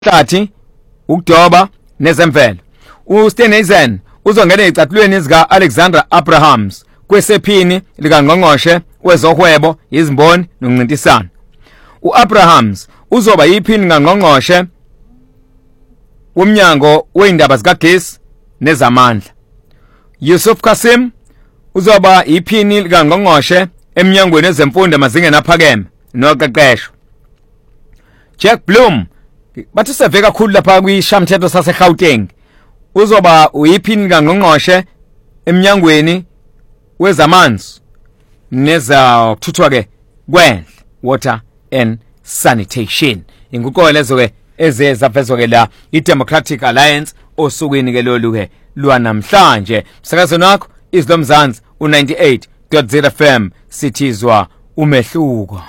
hlathi ukudoba nezemvelo. uSteneisen uzongena ezicathulweni zika Alexander Abrahams kwesephini likaNgqongqoshe wezohwebo, izimboni nokuncintisana. uAbrahams uzoba yiphini kaNgqongqoshe womnyango weindaba zikagesi nezamandla. Yusuf Kasim uzoba yiphini likaNgqongqoshe emnyangweni wezemfundo emazingeni aphakeme noqeqesho. Jack Bloom bathi seve kakhulu lapha kwishamthetho saseGauteng uzoba uyiphini kaNgqongqoshe emnyangweni wezamanzi nezokuthuthwa ke kwendle, water and sanitation. Inguquko lezo ke ezezavezwa ke la iDemocratic Alliance osukwini ke lolu ke lwanamhlanje. Msakazweni wakho iZilomzansi u98.0 FM sithizwa umehluko.